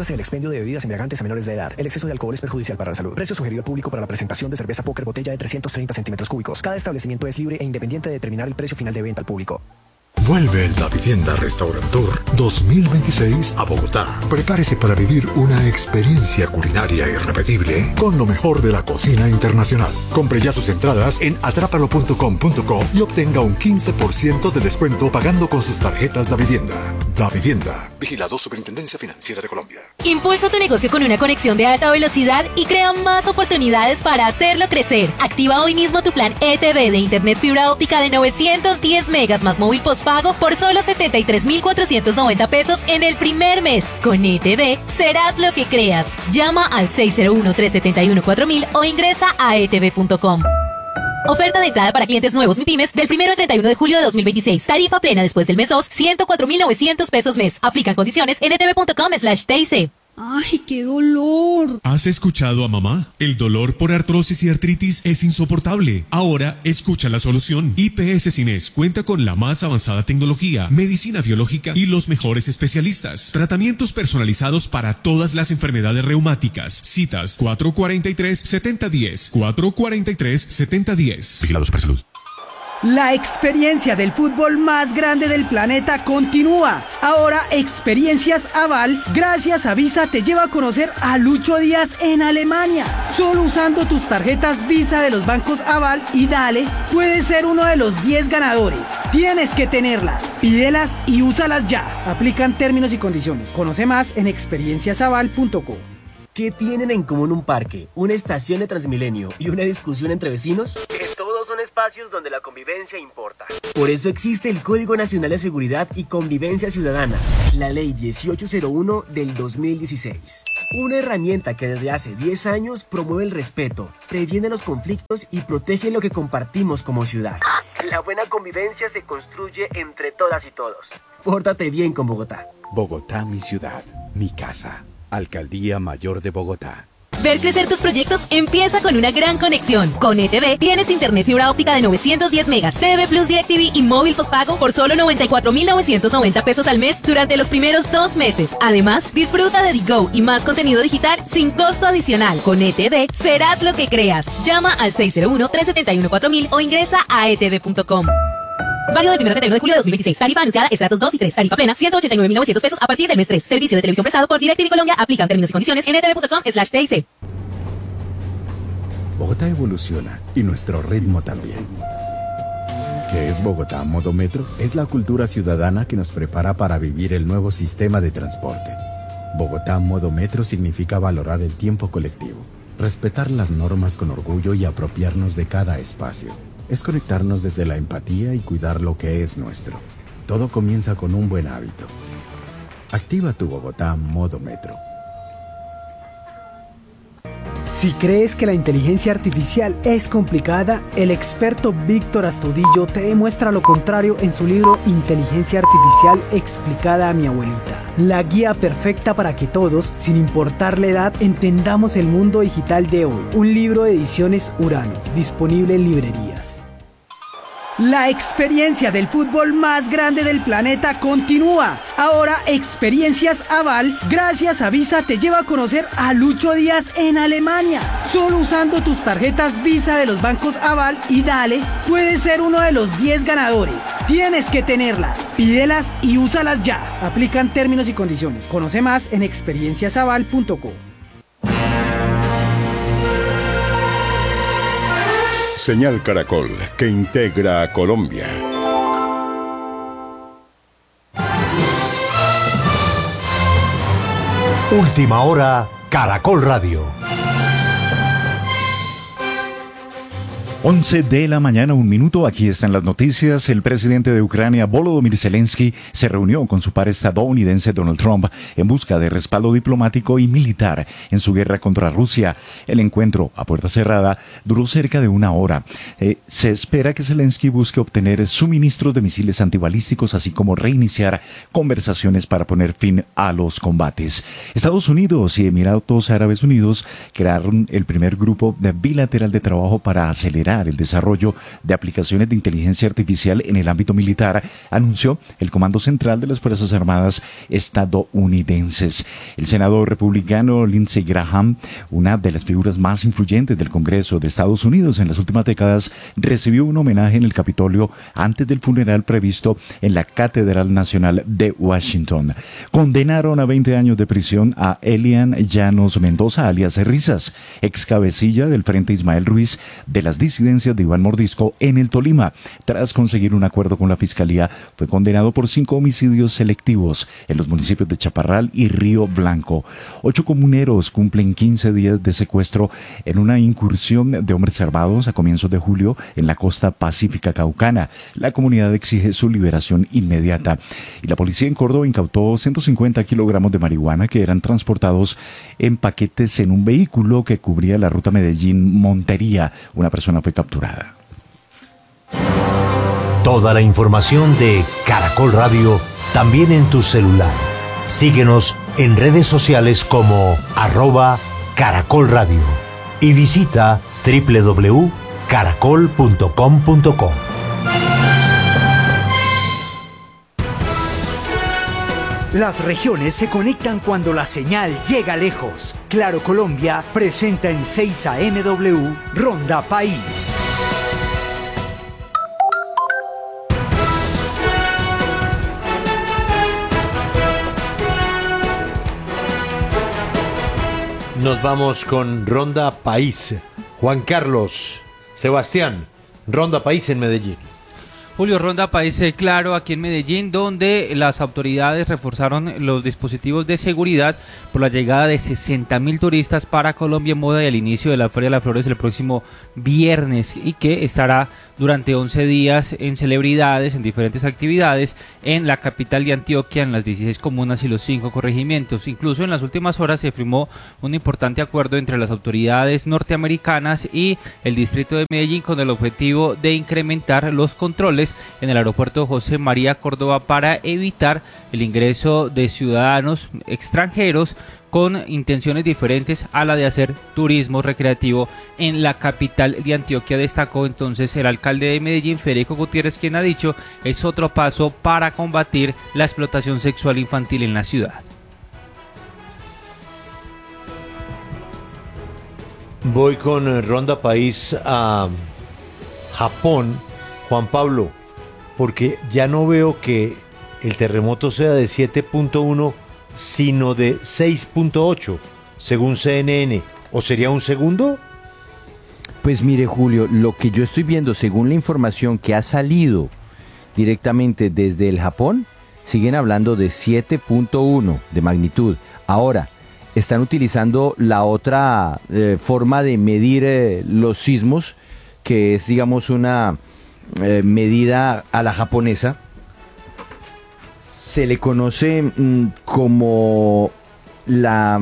Ayudas en el expendio de bebidas embriagantes a menores de edad. El exceso de alcohol es perjudicial para la salud. Precio sugerido al público para la presentación de cerveza Póker botella de 330 centímetros cúbicos. Cada establecimiento es libre e independiente de determinar el precio final de venta al público. Vuelve el Davivienda Restaurantour 2026 a Bogotá. Prepárese para vivir una experiencia culinaria irrepetible con lo mejor de la cocina internacional. Compre ya sus entradas en atrápalo.com.co y obtenga un 15% de descuento pagando con sus tarjetas Davivienda. Davivienda, vigilado Superintendencia Financiera de Colombia. Impulsa tu negocio con una conexión de alta velocidad y crea más oportunidades para hacerlo crecer. Activa hoy mismo tu plan ETV de Internet fibra óptica de 910 megas más móvil postpago por solo 73.490 pesos en el primer mes. Con ETV serás lo que creas. Llama al 601-371-4000 o ingresa a etv.com. Oferta de entrada para clientes nuevos MIPYMES del 1 al 31 de julio de 2026. Tarifa plena después del mes 2, 104.900 pesos mes. Aplican condiciones en etv.com/TIC. ¡Ay, qué dolor! ¿Has escuchado a mamá? El dolor por artrosis y artritis es insoportable. Ahora escucha la solución. IPS Cines cuenta con la más avanzada tecnología, medicina biológica y los mejores especialistas. Tratamientos personalizados para todas las enfermedades reumáticas. Citas 443-7010. 443-7010. Vigilado Supersalud. La experiencia del fútbol más grande del planeta continúa. Ahora Experiencias Aval, gracias a Visa, te lleva a conocer a Lucho Díaz en Alemania. Solo usando tus tarjetas Visa de los bancos Aval y Dale, puedes ser uno de los 10 ganadores. Tienes que tenerlas, pídelas y úsalas ya. Aplican términos y condiciones. Conoce más en experienciasaval.co. ¿Qué tienen en común un parque, una estación de Transmilenio y una discusión entre vecinos? Que todos son espacios donde la convivencia importa. Por eso existe el Código Nacional de Seguridad y Convivencia Ciudadana, la Ley 1801 del 2016. Una herramienta que desde hace 10 años promueve el respeto, previene los conflictos y protege lo que compartimos como ciudad. La buena convivencia se construye entre todas y todos. Pórtate bien con Bogotá. Bogotá, mi ciudad, mi casa. Alcaldía Mayor de Bogotá. Ver crecer tus proyectos empieza con una gran conexión. Con ETV tienes internet fibra óptica de 910 megas, TV Plus DirecTV y móvil postpago por solo 94.990 pesos al mes durante los primeros 2 meses. Además, disfruta de Digo y más contenido digital sin costo adicional. Con ETV serás lo que creas. Llama al 601-371-4000 o ingresa a etv.com. Válido del 1 al 31 de julio de 2026. Tarifa anunciada, estratos 2 y 3. Tarifa plena, 189.900 pesos a partir del mes 3. Servicio de televisión prestado por DirecTV Colombia. Aplican términos y condiciones en etv.com/TIC. Bogotá evoluciona y nuestro ritmo también. ¿Qué es Bogotá Modo Metro? Es la cultura ciudadana que nos prepara para vivir el nuevo sistema de transporte. Bogotá Modo Metro significa valorar el tiempo colectivo, respetar las normas con orgullo y apropiarnos de cada espacio. Es conectarnos desde la empatía y cuidar lo que es nuestro. Todo comienza con un buen hábito. Activa tu Bogotá Modo Metro. Si crees que la inteligencia artificial es complicada, el experto Víctor Astudillo te demuestra lo contrario en su libro Inteligencia Artificial explicada a mi abuelita. La guía perfecta para que todos, sin importar la edad, entendamos el mundo digital de hoy. Un libro de ediciones Urano, disponible en librerías. La experiencia del fútbol más grande del planeta continúa. Ahora Experiencias Aval, gracias a Visa, te lleva a conocer a Lucho Díaz en Alemania. Solo usando tus tarjetas Visa de los bancos Aval y Dale, puedes ser uno de los 10 ganadores. Tienes que tenerlas, pídelas y úsalas ya. Aplican términos y condiciones. Conoce más en experienciasaval.co. Señal Caracol, que integra a Colombia. Última hora, Caracol Radio. 11 de la mañana, 1 minuto. Aquí están las noticias. El presidente de Ucrania, Volodymyr Zelensky, se reunió con su par estadounidense Donald Trump en busca de respaldo diplomático y militar en su guerra contra Rusia. El encuentro, a puerta cerrada, duró cerca de 1 hora. Se espera que Zelensky busque obtener suministros de misiles antibalísticos, así como reiniciar conversaciones para poner fin a los combates. Estados Unidos y Emiratos Árabes Unidos crearon el primer grupo bilateral de trabajo para acelerar acelerar el desarrollo de aplicaciones de inteligencia artificial en el ámbito militar, anunció el Comando Central de las Fuerzas Armadas estadounidenses. El senador republicano Lindsey Graham, una de las figuras más influyentes del Congreso de Estados Unidos en las últimas décadas, recibió un homenaje en el Capitolio antes del funeral previsto en la Catedral Nacional de Washington. Condenaron a 20 años de prisión a Elian Llanos Mendoza, alias Risas, ex cabecilla del Frente Ismael Ruiz de las disidencias de Iván Mordisco en el Tolima. Tras conseguir un acuerdo con la Fiscalía, fue condenado por 5 homicidios selectivos en los municipios de Chaparral y Río Blanco. 8 comuneros cumplen 15 días de secuestro en una incursión de hombres armados a comienzos de julio en la costa pacífica caucana. La comunidad exige su liberación inmediata. Y la policía en Córdoba incautó 150 kilogramos de marihuana que eran transportados en paquetes en un vehículo que cubría la ruta Medellín-Montería. Una persona fue capturada. Toda la información de Caracol Radio también en tu celular. Síguenos en redes sociales como @Caracol Radio y visita www.caracol.com.co. Las regiones se conectan cuando la señal llega lejos. Claro Colombia presenta en 6 AMW Ronda País. Nos vamos con Ronda País. Juan Carlos, Sebastián, Ronda País en Medellín. Julio, Ronda País Claro aquí en Medellín, donde las autoridades reforzaron los dispositivos de seguridad por la llegada de 60.000 turistas para Colombia en Moda y el inicio de la Feria de las Flores el próximo viernes, y que estará durante 11 días en celebridades, en diferentes actividades en la capital de Antioquia, en las 16 comunas y los 5 corregimientos. Incluso en las últimas horas se firmó un importante acuerdo entre las autoridades norteamericanas y el distrito de Medellín con el objetivo de incrementar los controles en el aeropuerto José María Córdoba para evitar el ingreso de ciudadanos extranjeros con intenciones diferentes a la de hacer turismo recreativo en la capital de Antioquia. Destacó entonces el alcalde de Medellín, Federico Gutiérrez, quien ha dicho es otro paso para combatir la explotación sexual infantil en la ciudad. Voy con Ronda País a Japón, Juan Pablo, porque ya no veo que el terremoto sea de 7.1, sino de 6.8, según CNN. ¿O sería un segundo? Pues mire, Julio, lo que yo estoy viendo, según la información que ha salido directamente desde el Japón, siguen hablando de 7.1 de magnitud. Ahora, están utilizando la otra forma de medir los sismos, que es, digamos, una medida a la japonesa. Se le conoce como la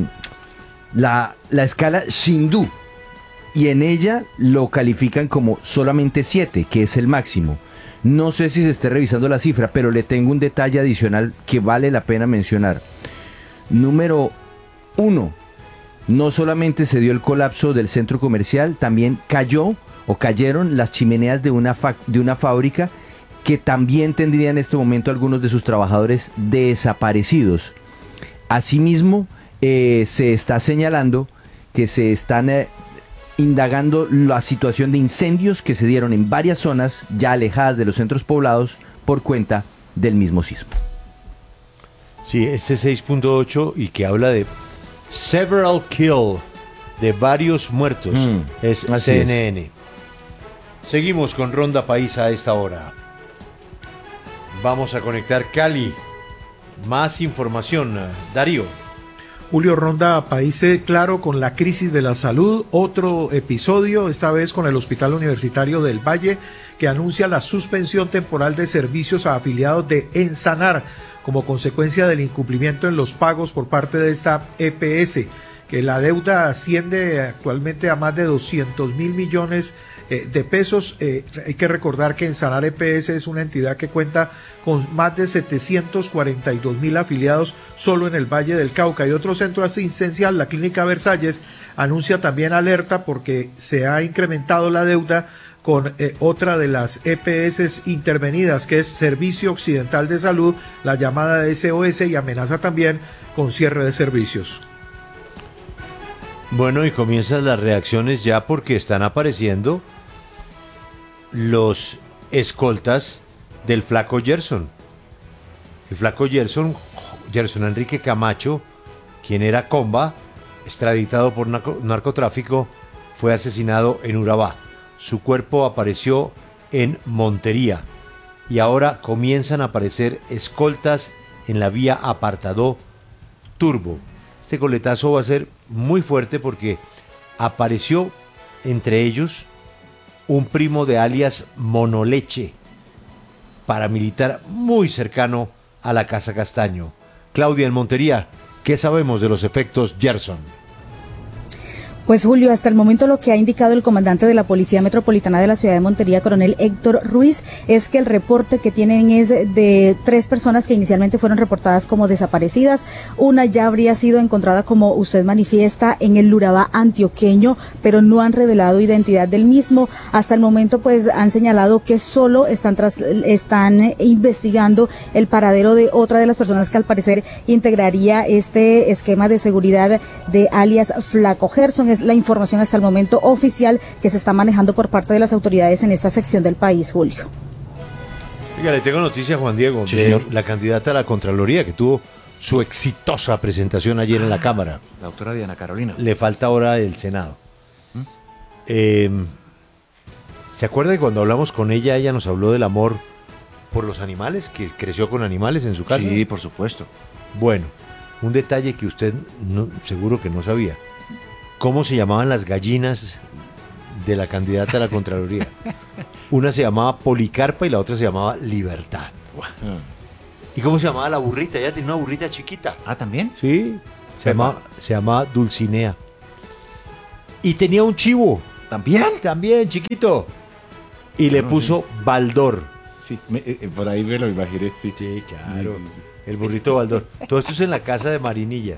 escala Shindú, y en ella lo califican como solamente 7, que es el máximo. No sé si se esté revisando la cifra, pero le tengo un detalle adicional que vale la pena mencionar. Número 1, no solamente se dio el colapso del centro comercial, también cayeron las chimeneas de una fábrica que también tendría en este momento algunos de sus trabajadores desaparecidos. Asimismo, se está señalando que se están indagando la situación de incendios que se dieron en varias zonas ya alejadas de los centros poblados por cuenta del mismo sismo. Sí, este 6.8 y que habla de several kill, de varios muertos, es CNN. Seguimos con Ronda País a esta hora. Vamos a conectar Cali. Más información, Darío. Julio, Ronda País Claro con la crisis de la salud, otro episodio, esta vez con el Hospital Universitario del Valle, que anuncia la suspensión temporal de servicios a afiliados de Ensanar como consecuencia del incumplimiento en los pagos por parte de esta EPS. que la deuda asciende actualmente a más de 200.000 millones de pesos. Hay que recordar que Ensanar EPS es una entidad que cuenta con más de 742.000 afiliados solo en el Valle del Cauca. Y otro centro asistencial, la Clínica Versalles, anuncia también alerta porque se ha incrementado la deuda con otra de las EPS intervenidas, que es Servicio Occidental de Salud, la llamada SOS, y amenaza también con cierre de servicios. Bueno, y comienzan las reacciones ya porque están apareciendo los escoltas del flaco Gerson. El flaco Gerson Enrique Camacho, quien era comba, extraditado por narcotráfico, fue asesinado en Urabá. Su cuerpo apareció en Montería y ahora comienzan a aparecer escoltas en la vía Apartadó Turbo. Este coletazo va a ser muy fuerte porque apareció entre ellos un primo de alias Monoleche, paramilitar muy cercano a la Casa Castaño. Claudia, en Montería, ¿qué sabemos de los efectos Gerson? Pues Julio, hasta el momento lo que ha indicado el comandante de la Policía Metropolitana de la ciudad de Montería, coronel Héctor Ruiz, es que el reporte que tienen es de 3 personas que inicialmente fueron reportadas como desaparecidas. Una ya habría sido encontrada, como usted manifiesta, en el Urabá antioqueño, pero no han revelado identidad del mismo. Hasta el momento pues han señalado que solo están investigando el paradero de otra de las personas que al parecer integraría este esquema de seguridad de alias Flaco Gerson. Es la información hasta el momento oficial que se está manejando por parte de las autoridades en esta sección del país, Julio. Oiga, le tengo noticia a Juan Diego, sí, de señor. la candidata a la Contraloría que tuvo su exitosa presentación ayer en la Cámara. La doctora Diana Carolina. Le falta ahora el Senado. ¿Se acuerda que cuando hablamos con ella, ella nos habló del amor por los animales, que creció con animales en su casa? Sí, por supuesto. Bueno, un detalle que usted seguro que no sabía. ¿Cómo se llamaban las gallinas de la candidata a la Contraloría? Una se llamaba Policarpa y la otra se llamaba Libertad. ¿Y cómo se llamaba la burrita? Ella tenía una burrita chiquita. Ah, ¿también? Sí, se llamaba Dulcinea. Y tenía un chivo. ¿También? También, chiquito. Y le puso Baldor. Sí, por ahí me lo imaginé. Sí, sí, claro. El burrito Baldor. Todo esto es en la casa de Marinilla.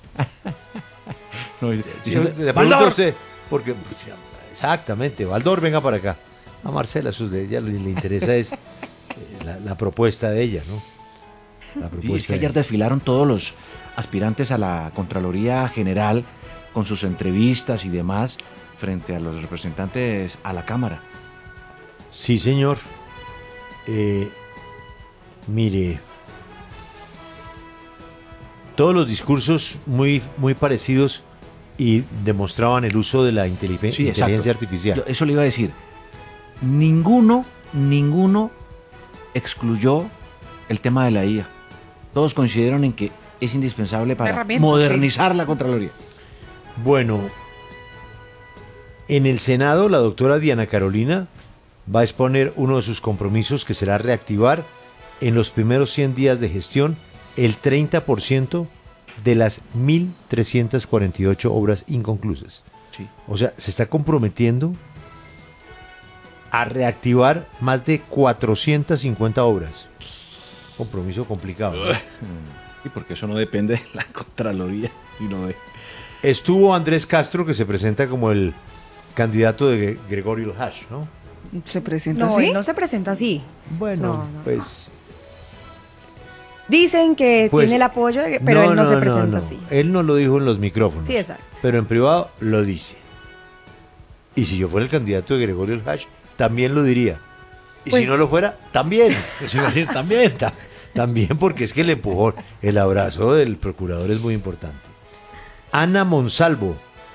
No, le pregunto a usted, porque exactamente, Baldor, venga para acá. A Marcela, de ella le interesa es la propuesta de ella, ¿no? La propuesta. Sí, es que ayer desfilaron todos los aspirantes a la Contraloría General con sus entrevistas y demás frente a los representantes a la Cámara. Sí, señor. Mire, todos los discursos muy parecidos y demostraban el uso de la inteligencia artificial. Eso le iba a decir. Ninguno excluyó el tema de la IA. Todos coincidieron en que es indispensable para modernizar la Contraloría. Bueno, en el Senado la doctora Diana Carolina va a exponer uno de sus compromisos, que será reactivar en los primeros 100 días de gestión el 30% de las 1.348 obras inconclusas. Sí. O sea, se está comprometiendo a reactivar más de 450 obras. Compromiso complicado, ¿no? Sí, porque eso no depende de la Contraloría, sino de... Estuvo Andrés Castro, que se presenta como el candidato de Gregorio Hash, ¿no? ¿Se presenta No, así? él no se presenta así. Bueno, pues... Dicen que tiene el apoyo, pero él no se presenta así. Él no lo dijo en los micrófonos. Sí, exacto. Pero en privado lo dice. Y si yo fuera el candidato de Gregorio Hash, también lo diría. Y Pues- si no lo fuera, también. Eso iba a decir también. También, porque es que el empujón, el abrazo del procurador es muy importante. Ana Monsalvo.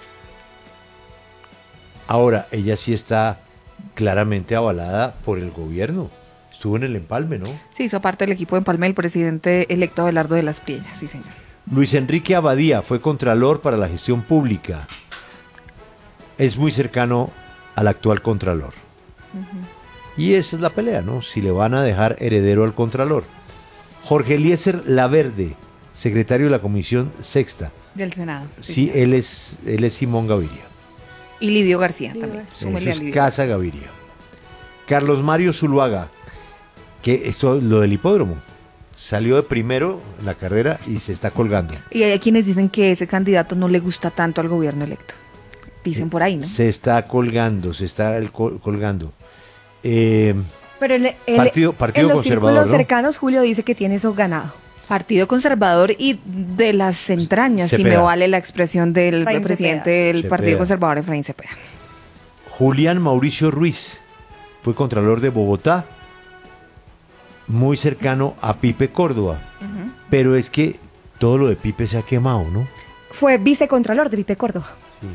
Ahora, ella sí está claramente avalada por el gobierno. Estuvo en el empalme, ¿no? Sí, hizo parte del equipo de empalme del presidente electo Abelardo de las Priellas, sí señor. Luis Enrique Abadía fue contralor para la gestión pública. Es muy cercano al actual contralor. Y esa es la pelea, ¿no? Si le van a dejar heredero al contralor. Jorge Eliezer Laverde, secretario de la Comisión Sexta, Del Senado. Sí, él es Simón Gaviria. Y Lidio García también. Súmele a Eso es Lidio. Casa Gaviria. Carlos Mario Zuluaga, que esto lo del hipódromo. Salió de primero en la carrera y se está colgando. Y hay quienes dicen que ese candidato no le gusta tanto al gobierno electo. Dicen por ahí, ¿no? Se está colgando, colgando. Pero Partido en los Conservador, círculos ¿no? cercanos, Julio dice que tiene eso ganado. Partido Conservador y de las entrañas, si Cepeda. me vale la expresión del Efraín presidente Cepeda. del Partido Cepeda. Conservador, Efraín Cepeda. Julián Mauricio Ruiz fue contralor de Bogotá, muy cercano a Pipe Córdoba. Pero es que todo lo de Pipe se ha quemado, ¿no? Fue vicecontralor de Pipe Córdoba.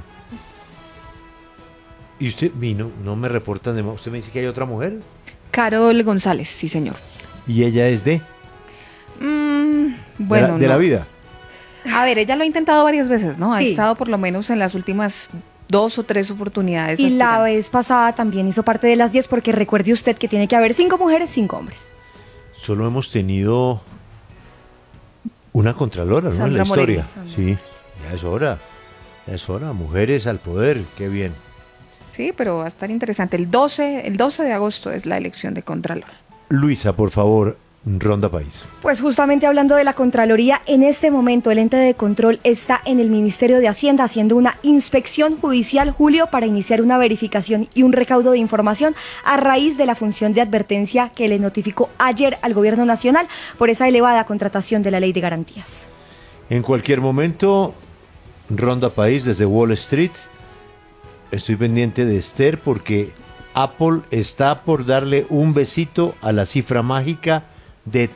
Y usted, no me reportan de más. Usted me dice que hay otra mujer Carol González, sí señor. y ella es de Bueno, de la no. vida. A ver, ella lo ha intentado varias veces, ¿no? Ha Sí. estado por lo menos en las últimas 2 o 3 oportunidades. Y la aspirando. vez pasada también hizo parte de las 10 porque recuerde usted que tiene que haber 5 mujeres, 5 hombres. Solo hemos tenido una contralora, ¿no? En Sandra la historia. Moreira. Sí, ya es hora. Ya es hora. Mujeres al poder. Qué bien. Sí, pero va a estar interesante. El 12 de agosto es la elección de Contralor. Luisa, por favor, Ronda País. Pues justamente hablando de la Contraloría, en este momento el ente de control está en el Ministerio de Hacienda haciendo una inspección judicial, Julio, para iniciar una verificación y un recaudo de información a raíz de la función de advertencia que le notificó ayer al Gobierno Nacional por esa elevada contratación de la Ley de Garantías. En cualquier momento, Ronda País desde Wall Street. Estoy pendiente de Esther porque Apple está por darle un besito a la cifra mágica de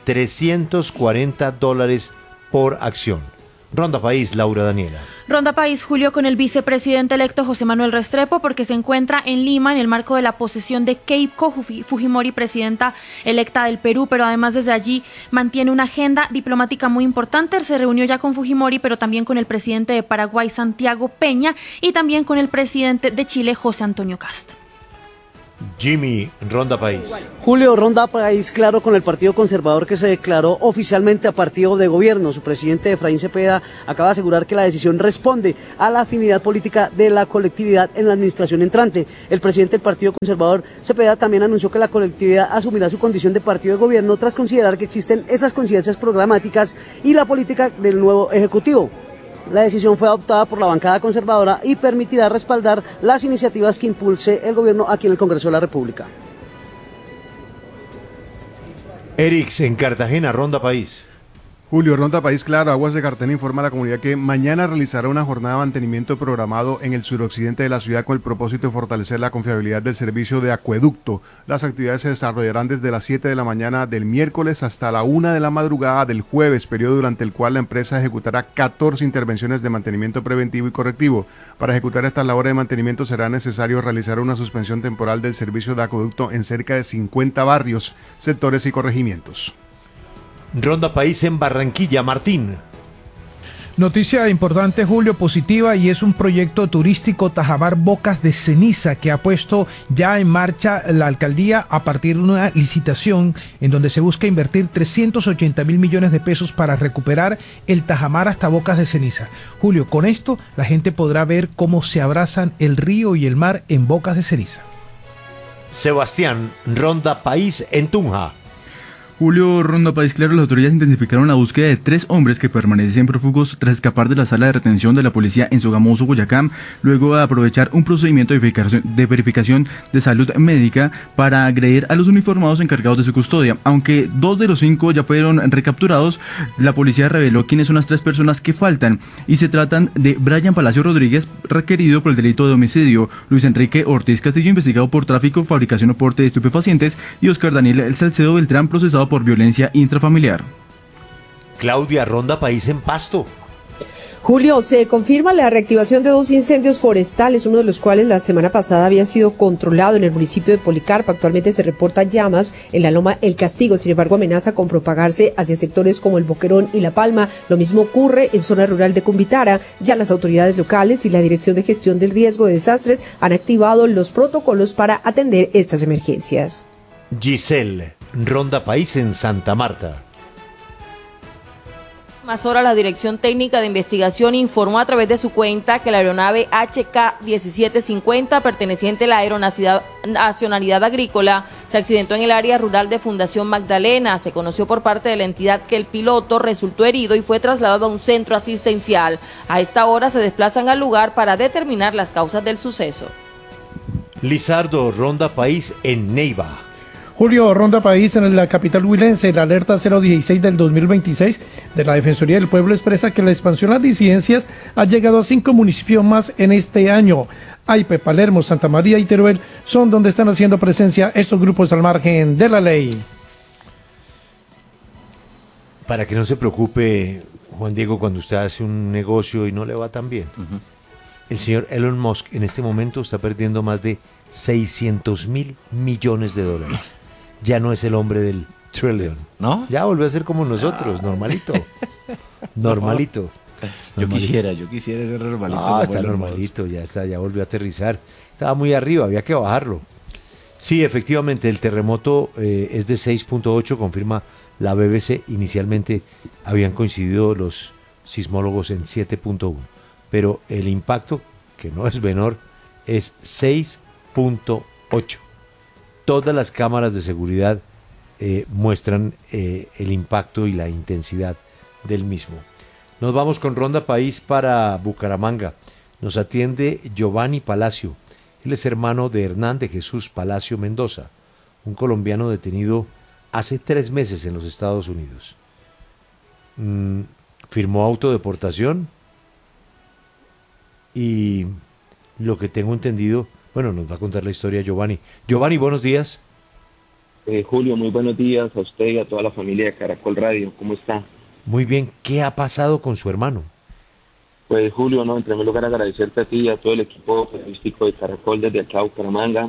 $340 por acción. Ronda País, Laura Daniela. Ronda País, Julio, con el vicepresidente electo José Manuel Restrepo, porque se encuentra en Lima en el marco de la posesión de Keiko Fujimori, presidenta electa del Perú, pero además desde allí mantiene una agenda diplomática muy importante. Se reunió ya con Fujimori, pero también con el presidente de Paraguay, Santiago Peña, y también con el presidente de Chile, José Antonio Kast. Jimmy, Ronda País. Julio, Ronda País, claro, con el Partido Conservador que se declaró oficialmente a partido de gobierno. Su presidente Efraín Cepeda acaba de asegurar que la decisión responde a la afinidad política de la colectividad en la administración entrante. El presidente del Partido Conservador, Cepeda, también anunció que la colectividad asumirá su condición de partido de gobierno tras considerar que existen esas coincidencias programáticas y la política del nuevo Ejecutivo. La decisión fue adoptada por la bancada conservadora y permitirá respaldar las iniciativas que impulse el gobierno aquí en el Congreso de la República. Erix, en Cartagena, Ronda País. Julio, Ronda País, claro, Aguas de Cartagena informa a la comunidad que mañana realizará una jornada de mantenimiento programado en el suroccidente de la ciudad con el propósito de fortalecer la confiabilidad del servicio de acueducto. Las actividades se desarrollarán desde las 7 de la mañana del miércoles hasta la 1 de la madrugada del jueves, periodo durante el cual la empresa ejecutará 14 intervenciones de mantenimiento preventivo y correctivo. Para ejecutar estas labores de mantenimiento será necesario realizar una suspensión temporal del servicio de acueducto en cerca de 50 barrios, sectores y corregimientos. Ronda País en Barranquilla, Martín. Noticia importante, Julio, positiva, y es un proyecto turístico Tajamar Bocas de Ceniza que ha puesto ya en marcha la alcaldía a partir de una licitación en donde se busca invertir 380.000 millones de pesos para recuperar el Tajamar hasta Bocas de Ceniza. Julio, con esto la gente podrá ver cómo se abrazan el río y el mar en Bocas de Ceniza. Sebastián, Ronda País en Tunja. Julio, Ronda País, claro, las autoridades intensificaron la búsqueda de 3 hombres que permanecen prófugos tras escapar de la sala de retención de la policía en Sogamoso, Boyacá, luego de aprovechar un procedimiento de verificación de salud médica para agredir a los uniformados encargados de su custodia. Aunque 2 de los 5 ya fueron recapturados, la policía reveló quiénes son las 3 personas que faltan, y se tratan de Brian Palacio Rodríguez, requerido por el delito de homicidio, Luis Enrique Ortiz Castillo, investigado por tráfico, fabricación o porte de estupefacientes, y Oscar Daniel Salcedo Beltrán, procesado por violencia intrafamiliar. Claudia, Ronda País en Pasto. Julio, se confirma la reactivación de 2 incendios forestales, uno de los cuales la semana pasada había sido controlado en el municipio de Policarpa. Actualmente se reportan llamas en la loma El Castigo, sin embargo amenaza con propagarse hacia sectores como El Boquerón y La Palma. Lo mismo ocurre en zona rural de Cumbitara. Ya las autoridades locales y la Dirección de Gestión del Riesgo de Desastres han activado los protocolos para atender estas emergencias. Giselle, Ronda País en Santa Marta. Más horas, la Dirección Técnica de Investigación informó a través de su cuenta que la aeronave HK-1750, perteneciente a la Aeronacionalidad Agrícola, se accidentó en el área rural de Fundación Magdalena. Se conoció por parte de la entidad que el piloto resultó herido y fue trasladado a un centro asistencial. A esta hora se desplazan al lugar para determinar las causas del suceso. Lizardo, Ronda País en Neiva. Julio, Ronda País en la capital huilense. La alerta 016 del 2026 de la Defensoría del Pueblo expresa que la expansión a las disidencias ha llegado a 5 municipios más en este año. Aipe, Palermo, Santa María y Teruel son donde están haciendo presencia estos grupos al margen de la ley. Para que no se preocupe, Juan Diego, cuando usted hace un negocio y no le va tan bien. El señor Elon Musk en este momento está perdiendo más de 600.000 millones de dólares. Ya no es el hombre del trillion. ¿No? Ya volvió a ser como nosotros, normalito. Normalito. Yo quisiera ser normalito. Ah, está normalito, ya está, ya volvió a aterrizar. Estaba muy arriba, había que bajarlo. Sí, efectivamente, el terremoto es de 6.8, confirma la BBC. Inicialmente habían coincidido los sismólogos en 7.1, pero el impacto, que no es menor, es 6.8. Todas las cámaras de seguridad muestran el impacto y la intensidad del mismo. Nos vamos con Ronda País para Bucaramanga. Nos atiende Giovanni Palacio. Él es hermano de Hernán de Jesús Palacio Mendoza, un colombiano detenido hace 3 meses en los Estados Unidos. Firmó autodeportación y lo que tengo entendido, bueno, nos va a contar la historia Giovanni. Giovanni, buenos días. Julio, muy buenos días a usted y a toda la familia de Caracol Radio. ¿Cómo está? Muy bien. ¿Qué ha pasado con su hermano? Pues Julio, no, en primer lugar agradecerte a ti y a todo el equipo periodístico de Caracol desde acá a Bucaramanga.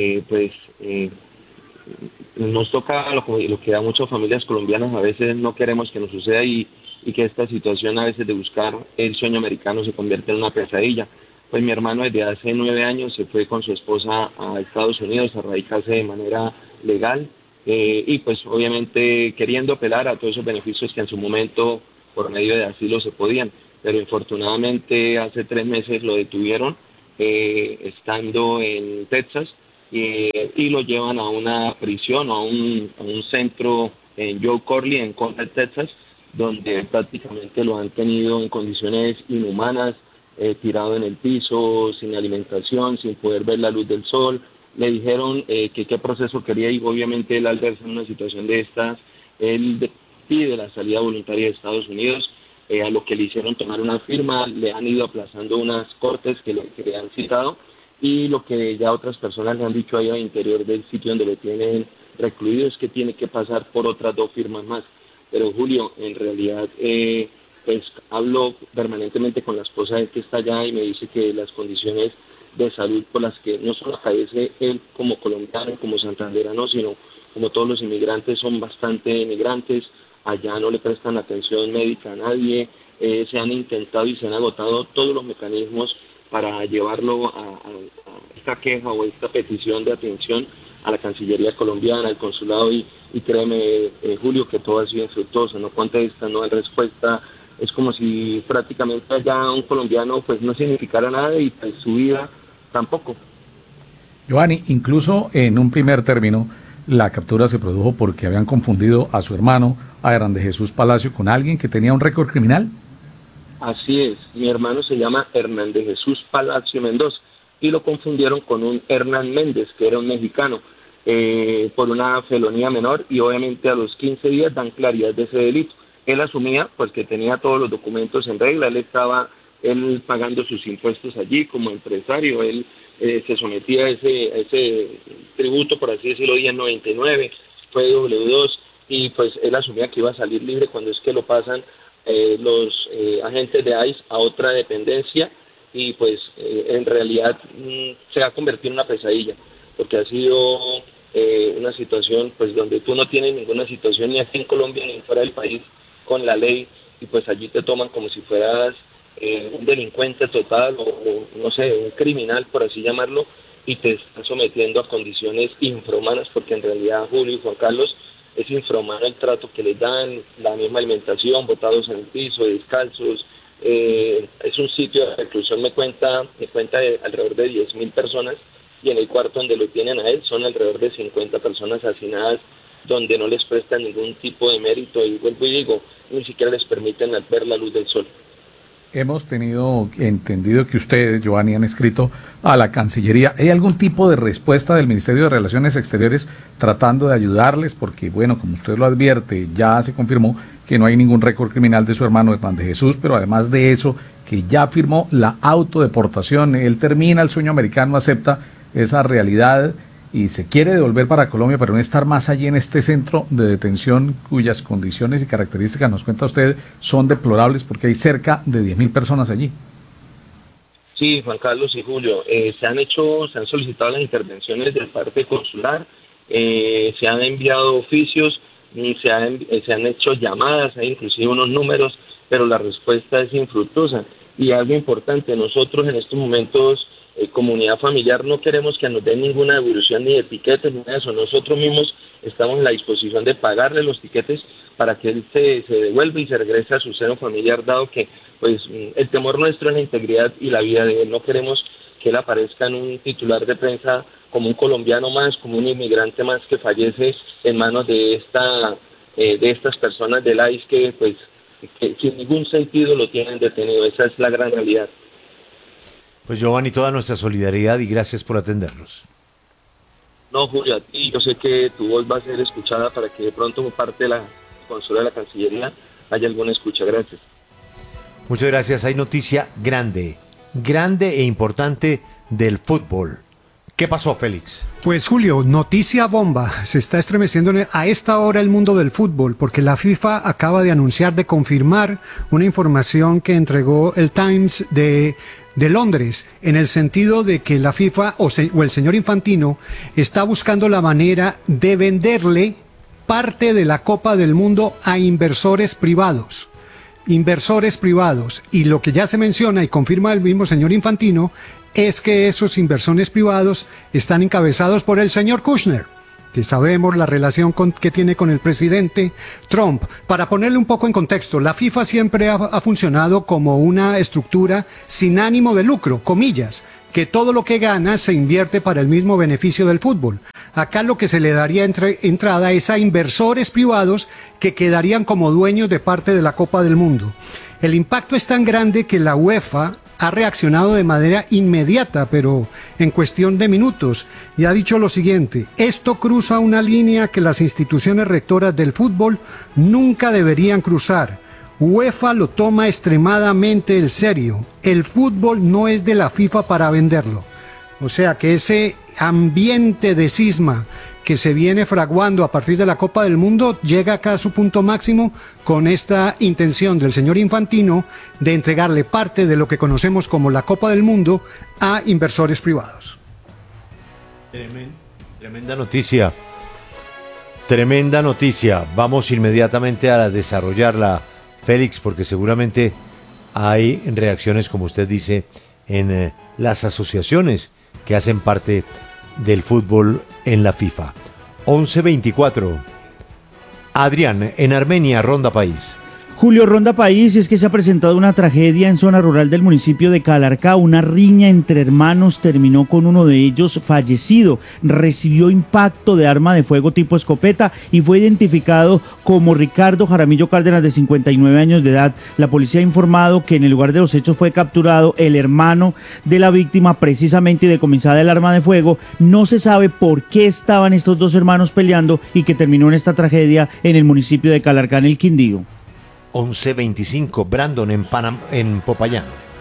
Nos toca lo que a muchas familias colombianas a veces no queremos que nos suceda y que esta situación a veces de buscar el sueño americano se convierte en una pesadilla. Pues mi hermano desde hace 9 años se fue con su esposa a Estados Unidos a radicarse de manera legal y pues obviamente queriendo apelar a todos esos beneficios que en su momento por medio de asilo se podían, pero infortunadamente hace 3 meses lo detuvieron estando en Texas y lo llevan a una prisión, a un centro en Joe Corley, en Conrad, Texas, donde prácticamente lo han tenido en condiciones inhumanas, tirado en el piso, sin alimentación, sin poder ver la luz del sol. Le dijeron que qué proceso quería y obviamente él al verse en una situación de estas, él pide la salida voluntaria de Estados Unidos, a lo que le hicieron tomar una firma, le han ido aplazando unas cortes que le han citado y lo que ya otras personas le han dicho ahí al interior del sitio donde lo tienen recluido es que tiene que pasar por otras 2 firmas más. Pero Julio, en realidad, pues hablo permanentemente con la esposa de que está allá y me dice que las condiciones de salud por las que no solo padece él como colombiano, como santanderano, sino como todos los inmigrantes son bastante inmigrantes, allá no le prestan atención médica a nadie, se han intentado y se han agotado todos los mecanismos para llevarlo a esta queja o esta petición de atención a la Cancillería colombiana, al consulado y créeme, Julio, que todo ha sido infructuoso, no contesta, no hay respuesta, es como si prácticamente allá un colombiano pues no significara nada y pues su vida tampoco. Giovanni, incluso en un primer término, la captura se produjo porque habían confundido a su hermano, a Hernán de Jesús Palacio, con alguien que tenía un récord criminal. Así es, mi hermano se llama Hernán de Jesús Palacio Mendoza y lo confundieron con un Hernán Méndez, que era un mexicano, por una felonía menor y obviamente a los 15 días dan claridad de ese delito. Él asumía pues que tenía todos los documentos en regla, él pagando sus impuestos allí como empresario, él se sometía a ese tributo, por así decirlo, día 99, fue W2 y pues él asumía que iba a salir libre cuando es que lo pasan los agentes de ICE a otra dependencia y pues en realidad se ha convertido en una pesadilla porque ha sido una situación pues donde tú no tienes ninguna situación ni aquí en Colombia ni fuera del país con la ley y pues allí te toman como si fueras un delincuente total o no sé, un criminal por así llamarlo y te están sometiendo a condiciones infrahumanas porque en realidad Julio y Juan Carlos es infrahumano el trato que les dan, la misma alimentación, botados en el piso, descalzos. Es un sitio de reclusión, me cuenta de alrededor de 10.000 personas, y en el cuarto donde lo tienen a él son alrededor de 50 personas hacinadas, donde no les prestan ningún tipo de mérito, y vuelvo y digo, ni siquiera les permiten ver la luz del sol. Hemos tenido entendido que ustedes, Giovanni, han escrito a la Cancillería. ¿Hay algún tipo de respuesta del Ministerio de Relaciones Exteriores tratando de ayudarles? Porque, bueno, como usted lo advierte, ya se confirmó que no hay ningún récord criminal de su hermano Hernán de Jesús, pero además de eso, que ya firmó la autodeportación. Él termina el sueño americano, acepta esa realidad y se quiere devolver para Colombia, pero no estar más allí en este centro de detención cuyas condiciones y características, nos cuenta usted, son deplorables porque hay cerca de 10.000 personas allí. Sí, Juan Carlos y Julio, se han solicitado las intervenciones de parte consular, se han enviado oficios, se han hecho llamadas, hay inclusive unos números, pero la respuesta es infructuosa. Y algo importante, nosotros en estos momentos, comunidad familiar, no queremos que nos den ninguna devolución ni de tiquetes ni de eso. Nosotros mismos estamos en la disposición de pagarle los tiquetes para que él se devuelva y se regrese a su seno familiar, dado que pues el temor nuestro es la integridad y la vida de él. No queremos que él aparezca en un titular de prensa como un colombiano más, como un inmigrante más que fallece en manos de estas personas del ICE que sin ningún sentido lo tienen detenido. Esa es la gran realidad. Pues Giovanni, toda nuestra solidaridad y gracias por atendernos. No, Julio, a ti, yo sé que tu voz va a ser escuchada para que de pronto por parte de la consola de la Cancillería haya alguna escucha. Gracias. Muchas gracias. Hay noticia grande e importante del fútbol. ¿Qué pasó, Félix? Pues Julio, noticia bomba. Se está estremeciendo a esta hora el mundo del fútbol porque la FIFA acaba de anunciar, de confirmar una información que entregó el Times de Londres, en el sentido de que la FIFA o el señor Infantino está buscando la manera de venderle parte de la Copa del Mundo a inversores privados. Y lo que ya se menciona y confirma el mismo señor Infantino es que esos inversores privados están encabezados por el señor Kushner, que sabemos la relación que tiene con el presidente Trump. Para ponerle un poco en contexto, la FIFA siempre ha funcionado como una estructura sin ánimo de lucro, comillas, que todo lo que gana se invierte para el mismo beneficio del fútbol. Acá lo que se le daría entrada es a inversores privados que quedarían como dueños de parte de la Copa del Mundo. El impacto es tan grande que la UEFA ha reaccionado de manera inmediata, pero en cuestión de minutos, y ha dicho lo siguiente: esto cruza una línea que las instituciones rectoras del fútbol nunca deberían cruzar. UEFA lo toma extremadamente en serio. El fútbol no es de la FIFA para venderlo. O sea que ese ambiente de cisma que se viene fraguando a partir de la Copa del Mundo llega acá a su punto máximo con esta intención del señor Infantino de entregarle parte de lo que conocemos como la Copa del Mundo a inversores privados. Tremenda noticia. Tremenda noticia. Vamos inmediatamente a desarrollarla, Félix, porque seguramente hay reacciones, como usted dice, en las asociaciones que hacen parte del fútbol en la FIFA. 11:24. Adrián, en Armenia, Ronda País. Julio, Ronda País, es que se ha presentado una tragedia en zona rural del municipio de Calarcá. Una riña entre hermanos terminó con uno de ellos fallecido. Recibió impacto de arma de fuego tipo escopeta y fue identificado como Ricardo Jaramillo Cárdenas, de 59 años de edad. La policía ha informado que en el lugar de los hechos fue capturado el hermano de la víctima, precisamente decomisada el arma de fuego. No se sabe por qué estaban estos dos hermanos peleando y que terminó en esta tragedia en el municipio de Calarcá, en el Quindío. 11:25, Brandon en Popayán.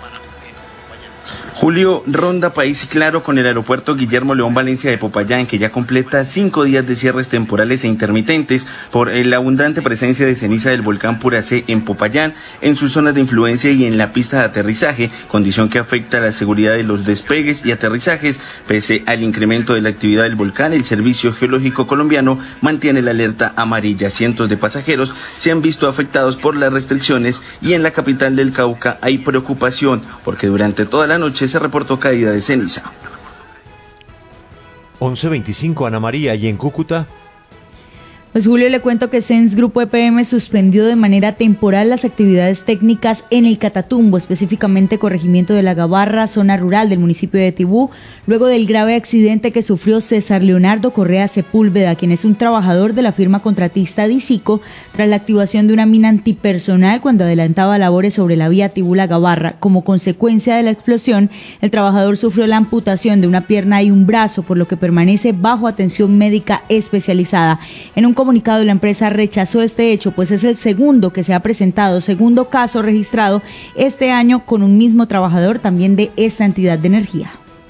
Julio, Ronda País y Claro con el aeropuerto Guillermo León Valencia de Popayán, que ya completa 5 días de cierres temporales e intermitentes por la abundante presencia de ceniza del volcán Puracé en Popayán, en sus zonas de influencia y en la pista de aterrizaje, condición que afecta a la seguridad de los despegues y aterrizajes. Pese al incremento de la actividad del volcán, el Servicio Geológico Colombiano mantiene la alerta amarilla. Cientos de pasajeros se han visto afectados por las restricciones y en la capital del Cauca hay preocupación porque durante toda la noche se reportó caída de ceniza. 11:25, Ana María, ¿y en Cúcuta? Pues Julio, le cuento que SENS Grupo EPM suspendió de manera temporal las actividades técnicas en el Catatumbo, específicamente corregimiento de La Gabarra, zona rural del municipio de Tibú, luego del grave accidente que sufrió César Leonardo Correa Sepúlveda, quien es un trabajador de la firma contratista Disico, tras la activación de una mina antipersonal cuando adelantaba labores sobre la vía Tibú-La Gabarra. Como consecuencia de la explosión, el trabajador sufrió la amputación de una pierna y un brazo, por lo que permanece bajo atención médica especializada. En un comunicado, la empresa rechazó este hecho, pues es el segundo que se ha presentado, segundo caso registrado este año con un mismo trabajador también de esta entidad de energía.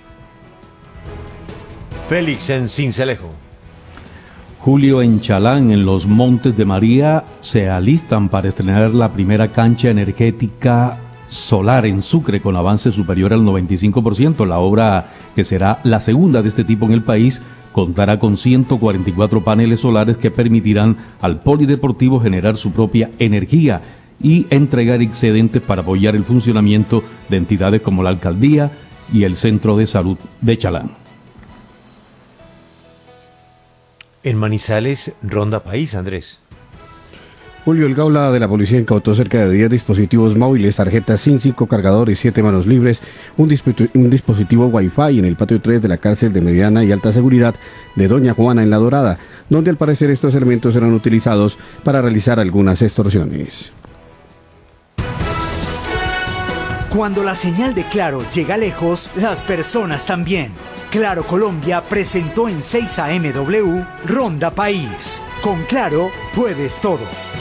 Félix en Sincelejo. Julio, en Chalán, en los Montes de María, se alistan para estrenar la primera cancha energética solar en Sucre con avance superior al 95%. La obra, que será la segunda de este tipo en el país, contará con 144 paneles solares que permitirán al polideportivo generar su propia energía y entregar excedentes para apoyar el funcionamiento de entidades como la Alcaldía y el Centro de Salud de Chalán. En Manizales, Ronda País, Andrés. Julio, el Gaula de la policía incautó cerca de 10 dispositivos móviles, tarjetas SIM, 5 cargadores, 7 manos libres, un dispositivo Wi-Fi en el patio 3 de la cárcel de mediana y alta seguridad de Doña Juana en La Dorada, donde al parecer estos elementos eran utilizados para realizar algunas extorsiones. Cuando la señal de Claro llega lejos, las personas también. Claro Colombia presentó en 6 AMW Ronda País. Con Claro puedes todo.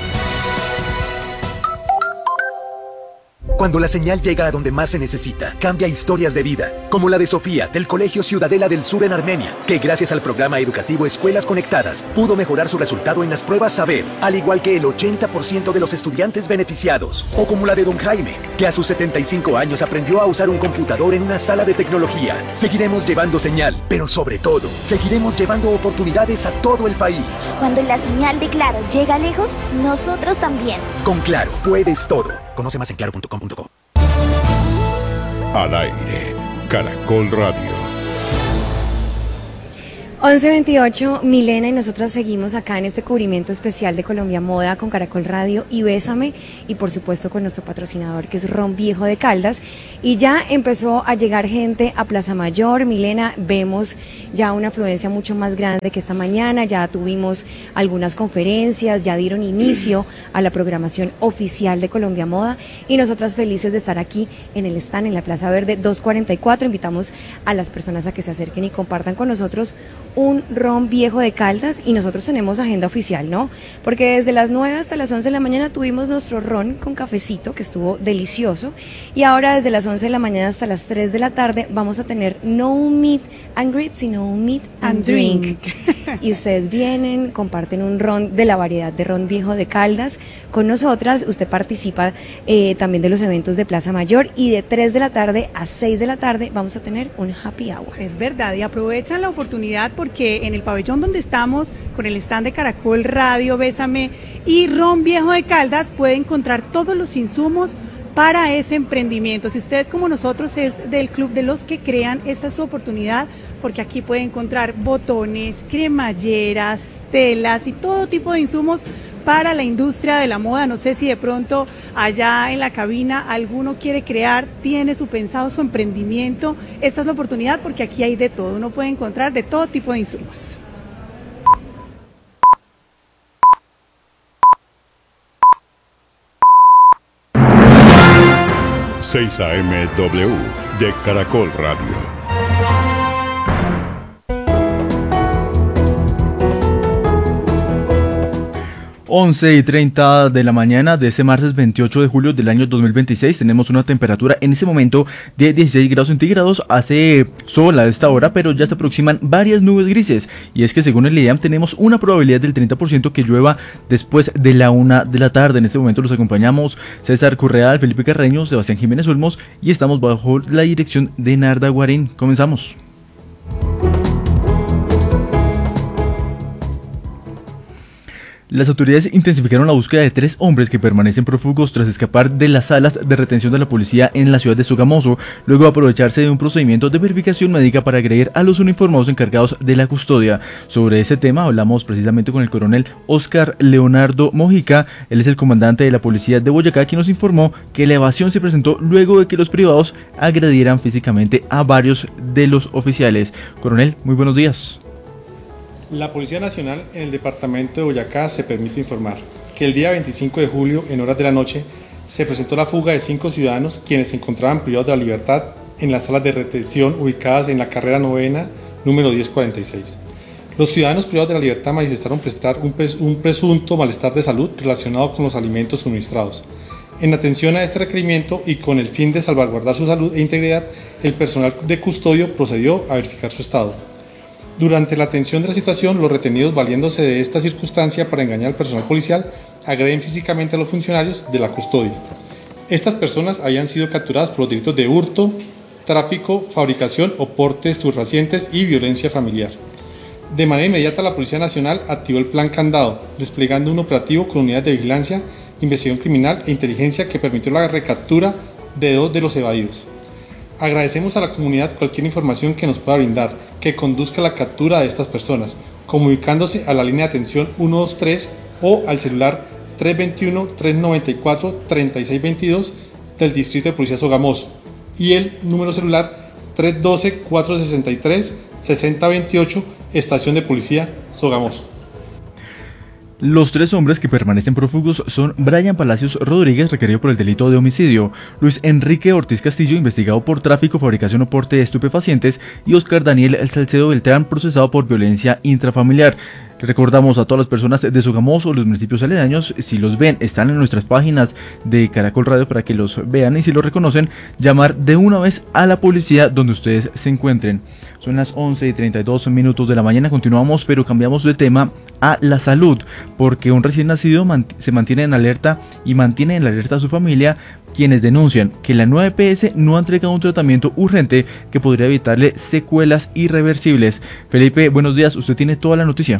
Cuando la señal llega a donde más se necesita, cambia historias de vida, como la de Sofía, del Colegio Ciudadela del Sur en Armenia, que gracias al programa educativo Escuelas Conectadas, pudo mejorar su resultado en las pruebas Saber, al igual que el 80% de los estudiantes beneficiados. O como la de don Jaime, que a sus 75 años aprendió a usar un computador en una sala de tecnología. Seguiremos llevando señal, pero sobre todo, seguiremos llevando oportunidades a todo el país. Cuando la señal de Claro llega lejos, nosotros también. Con Claro, puedes todo. Conoce más en claro.com.co. Al aire, Caracol Radio. 11:28, Milena y nosotras seguimos acá en este cubrimiento especial de Colombia Moda con Caracol Radio y Bésame, y por supuesto con nuestro patrocinador que es Ron Viejo de Caldas, y ya empezó a llegar gente a Plaza Mayor. Milena, vemos ya una afluencia mucho más grande que esta mañana, ya tuvimos algunas conferencias, ya dieron inicio a la programación oficial de Colombia Moda, y nosotras felices de estar aquí en el stand en la Plaza Verde 244. Invitamos a las personas a que se acerquen y compartan con nosotros un ron viejo de Caldas, y nosotros tenemos agenda oficial, ¿no? Porque desde las 9 hasta las 11 de la mañana tuvimos nuestro ron con cafecito, que estuvo delicioso, y ahora desde las 11 de la mañana hasta las 3 de la tarde vamos a tener no un meet and greet, sino un meet and drink. Y ustedes vienen, comparten un ron de la variedad de ron viejo de Caldas con nosotras. Usted participa también de los eventos de Plaza Mayor, y de 3 de la tarde a 6 de la tarde vamos a tener un happy hour. Es verdad, y aprovechan la oportunidad porque en el pabellón donde estamos, con el stand de Caracol Radio, Bésame y Ron Viejo de Caldas, puede encontrar todos los insumos para ese emprendimiento. Si usted, como nosotros, es del club de los que crean, esta es su oportunidad, porque aquí puede encontrar botones, cremalleras, telas y todo tipo de insumos para la industria de la moda. No sé si de pronto allá en la cabina alguno quiere crear, tiene pensado su emprendimiento. Esta es la oportunidad, porque aquí hay de todo, uno puede encontrar de todo tipo de insumos. ...6 AMW de Caracol Radio. 11:30 de la mañana de este martes 28 de julio del año 2026. Tenemos una temperatura en ese momento de 16 grados centígrados. Hace sol a esta hora, pero ya se aproximan varias nubes grises. Y es que según el IDEAM tenemos una probabilidad del 30% que llueva después de la 1 de la tarde. En este momento los acompañamos César Correal, Felipe Carreño, Sebastián Jiménez Olmos, y estamos bajo la dirección de Narda Guarín. Comenzamos. Las autoridades intensificaron la búsqueda de 3 hombres que permanecen prófugos tras escapar de las salas de retención de la policía en la ciudad de Sogamoso, luego de aprovecharse de un procedimiento de verificación médica para agredir a los uniformados encargados de la custodia. Sobre ese tema hablamos precisamente con el coronel Oscar Leonardo Mojica. Él es el comandante de la policía de Boyacá, quien nos informó que la evasión se presentó luego de que los privados agredieran físicamente a varios de los oficiales. Coronel, muy buenos días. La Policía Nacional en el departamento de Boyacá se permite informar que el día 25 de julio, en horas de la noche, se presentó la fuga de 5 ciudadanos quienes se encontraban privados de la libertad en las salas de retención ubicadas en la carrera novena, número 1046. Los ciudadanos privados de la libertad manifestaron prestar un presunto malestar de salud relacionado con los alimentos suministrados. En atención a este requerimiento y con el fin de salvaguardar su salud e integridad, el personal de custodio procedió a verificar su estado. Durante la atención de la situación, los retenidos, valiéndose de esta circunstancia para engañar al personal policial, agreden físicamente a los funcionarios de la custodia. Estas personas habían sido capturadas por los delitos de hurto, tráfico, fabricación o porte de estupefacientes y violencia familiar. De manera inmediata, la Policía Nacional activó el plan Candado, desplegando un operativo con unidades de vigilancia, investigación criminal e inteligencia que permitió la recaptura de 2 de los evadidos. Agradecemos a la comunidad cualquier información que nos pueda brindar que conduzca a la captura de estas personas, comunicándose a la línea de atención 123 o al celular 321-394-3622 del Distrito de Policía Sogamoso y el número celular 312-463-6028, Estación de Policía Sogamoso. Los 3 hombres que permanecen prófugos son Brian Palacios Rodríguez, requerido por el delito de homicidio, Luis Enrique Ortiz Castillo, investigado por tráfico, fabricación o porte de estupefacientes, y Oscar Daniel Salcedo Beltrán, procesado por violencia intrafamiliar. Recordamos a todas las personas de Sogamoso o los municipios aledaños, si los ven, están en nuestras páginas de Caracol Radio para que los vean, y si los reconocen, llamar de una vez a la policía donde ustedes se encuentren. Son las 11:32 de la mañana, continuamos, pero cambiamos de tema a la salud, porque un recién nacido se mantiene en alerta y mantiene en alerta a su familia, quienes denuncian que la nueva EPS no ha entregado un tratamiento urgente que podría evitarle secuelas irreversibles. Felipe, buenos días, usted tiene toda la noticia.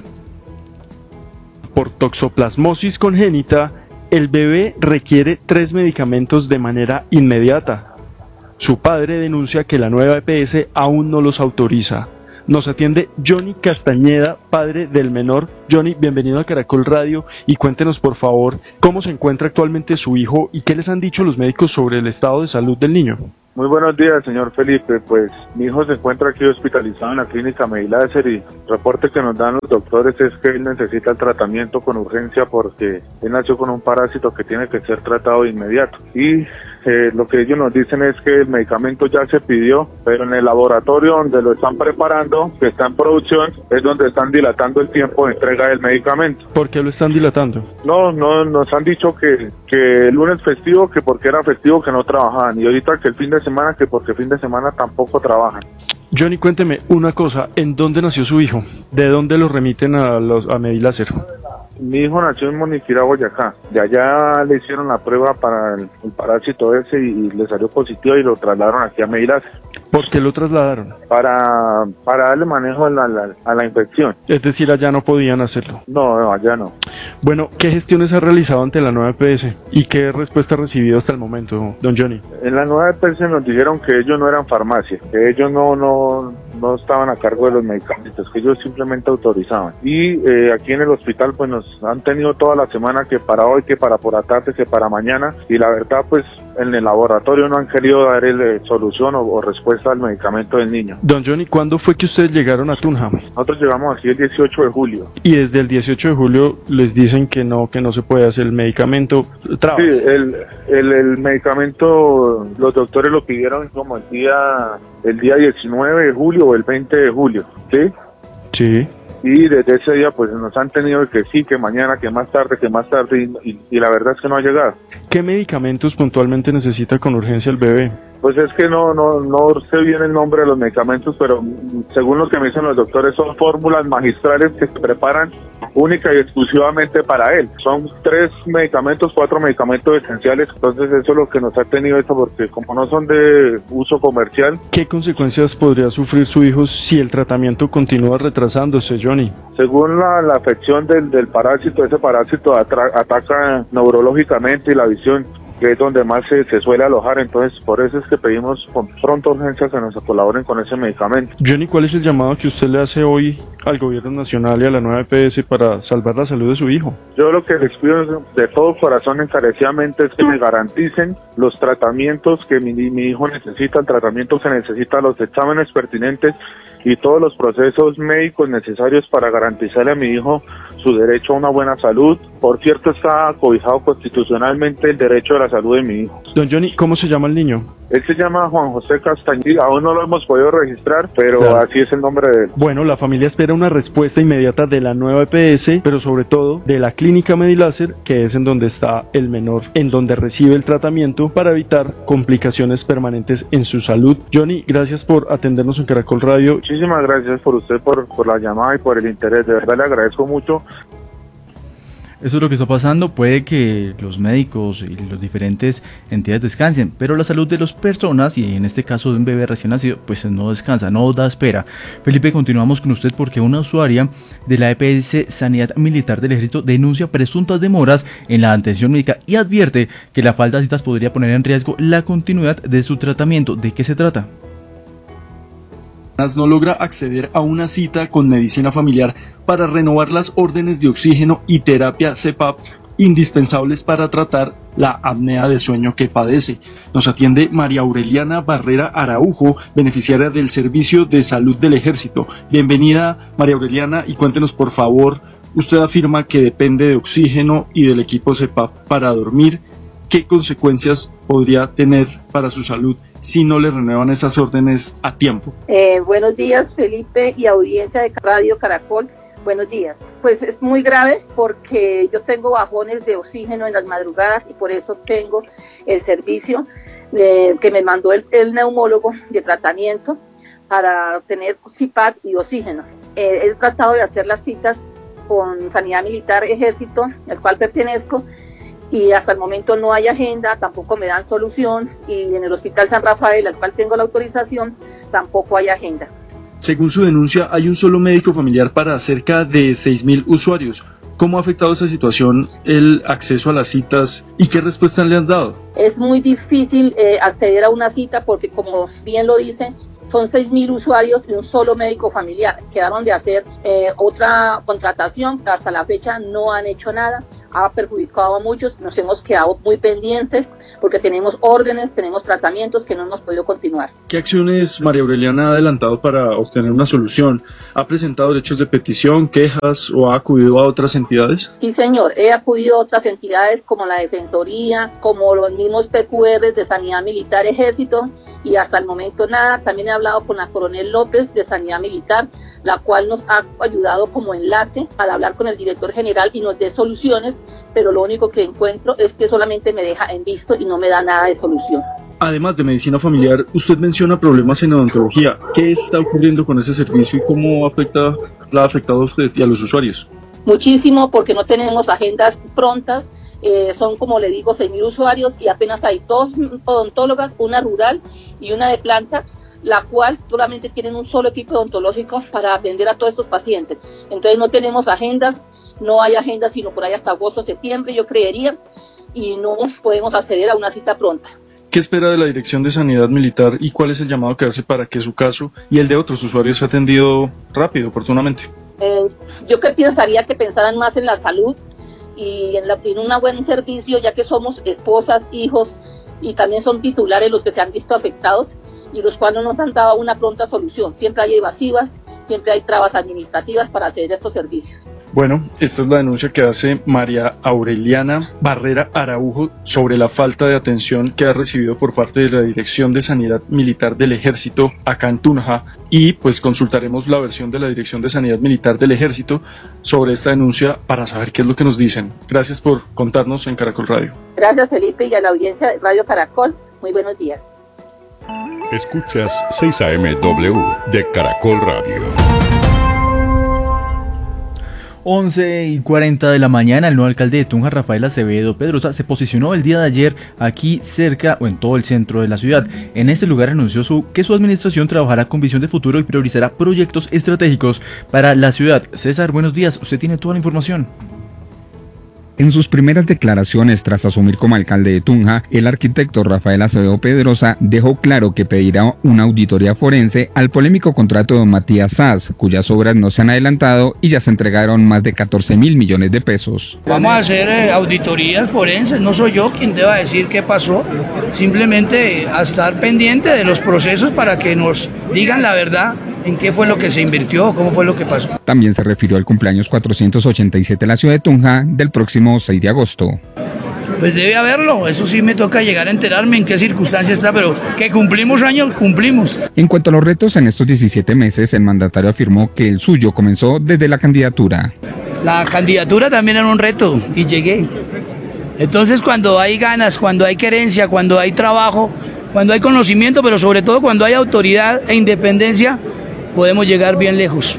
Por toxoplasmosis congénita, el bebé requiere 3 medicamentos de manera inmediata. Su padre denuncia que la nueva EPS aún no los autoriza. Nos atiende Johnny Castañeda, padre del menor. Johnny, bienvenido a Caracol Radio y cuéntenos por favor cómo se encuentra actualmente su hijo y qué les han dicho los médicos sobre el estado de salud del niño. Muy buenos días, señor Felipe. Pues mi hijo se encuentra aquí hospitalizado en la clínica Mediláser y el reporte que nos dan los doctores es que él necesita el tratamiento con urgencia porque él nació con un parásito que tiene que ser tratado de inmediato. Y lo que ellos nos dicen es que el medicamento ya se pidió, pero en el laboratorio donde lo están preparando, que está en producción, es donde están dilatando el tiempo de entrega del medicamento. ¿Por qué lo están dilatando? No, nos han dicho que el lunes festivo, que porque era festivo que no trabajaban, y ahorita que el fin de semana, que porque fin de semana tampoco trabajan. Johnny, cuénteme una cosa, ¿en dónde nació su hijo? ¿De dónde lo remiten a Mediláser? Mi hijo nació en Moniquirá, Boyacá. De allá le hicieron la prueba para el parásito ese y le salió positivo y lo trasladaron aquí a Mediláser. ¿Por qué lo trasladaron? Para darle manejo a la infección. Es decir, allá no podían hacerlo. No, allá no. Bueno, ¿qué gestiones ha realizado ante la nueva EPS? ¿Y qué respuesta ha recibido hasta el momento, don Johnny? En la nueva EPS nos dijeron que ellos no eran farmacia, que ellos no estaban a cargo de los medicamentos, que ellos simplemente autorizaban. Y aquí en el hospital pues nos han tenido toda la semana que para hoy, que para por la tarde, que para mañana, y la verdad pues en el laboratorio no han querido dar solución o respuesta al medicamento del niño. Don Johnny, ¿cuándo fue que ustedes llegaron a Tunja? Nosotros llegamos aquí el 18 de julio. Y desde el 18 de julio les dicen que no se puede hacer el medicamento. Sí, el medicamento los doctores lo pidieron como el día 19 de julio o el 20 de julio, ¿sí? Sí. Y desde ese día pues nos han tenido que sí, que mañana, que más tarde y la verdad es que no ha llegado. ¿Qué medicamentos puntualmente necesita con urgencia el bebé? Pues es que no sé bien el nombre de los medicamentos, pero según lo que me dicen los doctores son fórmulas magistrales que se preparan única y exclusivamente para él. Son 4 medicamentos esenciales, entonces eso es lo que nos ha tenido esto, porque como no son de uso comercial. ¿Qué consecuencias podría sufrir su hijo si el tratamiento continúa retrasándose, Johnny? Según la afección del parásito, ese parásito ataca neurológicamente y la visión, que es donde más se suele alojar, entonces por eso es que pedimos con pronta urgencia que nos colaboren con ese medicamento. Johnny, ¿cuál es el llamado que usted le hace hoy al gobierno nacional y a la nueva EPS para salvar la salud de su hijo? Yo lo que les pido de todo corazón encarecidamente es que me garanticen los tratamientos que mi hijo necesita, el tratamiento que necesita, los exámenes pertinentes y todos los procesos médicos necesarios para garantizarle a mi hijo su derecho a una buena salud. Por cierto, está cobijado constitucionalmente el derecho a la salud de mi hijo. Don Johnny, ¿cómo se llama el niño? Él se llama Juan José Castañeda, aún no lo hemos podido registrar, pero claro, así es el nombre de él. Bueno, la familia espera una respuesta inmediata de la nueva EPS, pero sobre todo de la clínica Mediláser, que es en donde está el menor, en donde recibe el tratamiento para evitar complicaciones permanentes en su salud. Johnny, gracias por atendernos en Caracol Radio. Muchísimas gracias por usted, por la llamada y por el interés, de verdad le agradezco mucho. Eso es lo que está pasando, puede que los médicos y las diferentes entidades descansen, pero la salud de las personas, y en este caso de un bebé recién nacido, pues no descansa, no da espera. Felipe, continuamos con usted porque una usuaria de la EPS Sanidad Militar del Ejército denuncia presuntas demoras en la atención médica y advierte que la falta de citas podría poner en riesgo la continuidad de su tratamiento. ¿De qué se trata? No logra acceder a una cita con medicina familiar para renovar las órdenes de oxígeno y terapia CPAP indispensables para tratar la apnea de sueño que padece. Nos atiende María Aureliana Barrera Araujo, beneficiaria del Servicio de Salud del Ejército. Bienvenida, María Aureliana, y cuéntenos por favor, usted afirma que depende de oxígeno y del equipo CPAP para dormir. ¿Qué consecuencias podría tener para su salud si no le renuevan esas órdenes a tiempo? Buenos días, Felipe, y audiencia de Radio Caracol. Buenos días. Pues es muy grave porque yo tengo bajones de oxígeno en las madrugadas y por eso tengo el servicio que me mandó el neumólogo de tratamiento para tener CPAP y oxígeno. He tratado de hacer las citas con Sanidad Militar Ejército, al cual pertenezco, y hasta el momento no hay agenda, tampoco me dan solución, y en el Hospital San Rafael, al cual tengo la autorización, tampoco hay agenda. Según su denuncia, hay un solo médico familiar para cerca de 6.000 usuarios. ¿Cómo ha afectado esa situación el acceso a las citas y qué respuesta le han dado? Es muy difícil acceder a una cita porque, como bien lo dicen, son 6.000 usuarios y un solo médico familiar. Quedaron de hacer otra contratación, pero hasta la fecha no han hecho nada. Ha perjudicado a muchos, nos hemos quedado muy pendientes porque tenemos órdenes, tenemos tratamientos que no hemos podido continuar. ¿Qué acciones María Aureliana ha adelantado para obtener una solución? ¿Ha presentado derechos de petición, quejas o ha acudido a otras entidades? Sí, señor, he acudido a otras entidades como la Defensoría, como los mismos PQR de Sanidad Militar Ejército, y hasta el momento nada. También he hablado con la Coronel López de Sanidad Militar, la cual nos ha ayudado como enlace para hablar con el director general y nos dé soluciones, pero lo único que encuentro es que solamente me deja en visto y no me da nada de solución. Además de medicina familiar, usted menciona problemas en odontología. ¿Qué está ocurriendo con ese servicio y cómo la ha afectado a usted y a los usuarios? Muchísimo, porque no tenemos agendas prontas. Son, como le digo, 6.000 usuarios y apenas hay 2 odontólogas, una rural y una de planta, la cual solamente tienen un solo equipo odontológico para atender a todos estos pacientes. Entonces no tenemos agendas, no hay agendas sino por ahí hasta agosto, septiembre, yo creería, y no podemos acceder a una cita pronta. ¿Qué espera de la Dirección de Sanidad Militar y cuál es el llamado que hace para que su caso y el de otros usuarios sea atendido rápido, oportunamente? Yo pensaría que pensaran más en la salud y en un buen servicio, ya que somos esposas, hijos, y también son titulares los que se han visto afectados y los cuales no nos han dado una pronta solución. Siempre hay evasivas, siempre hay trabas administrativas para acceder a estos servicios. Bueno, esta es la denuncia que hace María Aureliana Barrera Araujo sobre la falta de atención que ha recibido por parte de la Dirección de Sanidad Militar del Ejército acá en Tunja, y pues consultaremos la versión de la Dirección de Sanidad Militar del Ejército sobre esta denuncia para saber qué es lo que nos dicen. Gracias por contarnos en Caracol Radio. Gracias, Felipe, y a la audiencia de Radio Caracol. Muy buenos días. Escuchas 6 AM W de Caracol Radio. 11:40 de la mañana, el nuevo alcalde de Tunja, Rafael Acevedo Pedrosa, se posicionó el día de ayer aquí cerca o en todo el centro de la ciudad. En este lugar anunció que su administración trabajará con visión de futuro y priorizará proyectos estratégicos para la ciudad. César, buenos días, usted tiene toda la información. En sus primeras declaraciones tras asumir como alcalde de Tunja, el arquitecto Rafael Acevedo Pedrosa dejó claro que pedirá una auditoría forense al polémico contrato de Matías Sass, cuyas obras no se han adelantado y ya se entregaron más de 14.000 millones de pesos. Vamos a hacer auditorías forenses, no soy yo quien deba decir qué pasó, simplemente a estar pendiente de los procesos para que nos digan la verdad. ¿En qué fue lo que se invirtió? ¿Cómo fue lo que pasó? También se refirió al cumpleaños 487 de la ciudad de Tunja del próximo 6 de agosto. Pues debe haberlo, eso sí me toca llegar a enterarme en qué circunstancia está, pero que cumplimos años, cumplimos. En cuanto a los retos en estos 17 meses, el mandatario afirmó que el suyo comenzó desde la candidatura. La candidatura también era un reto y llegué. Entonces cuando hay ganas, cuando hay querencia, cuando hay trabajo, cuando hay conocimiento, pero sobre todo cuando hay autoridad e independencia, podemos llegar bien lejos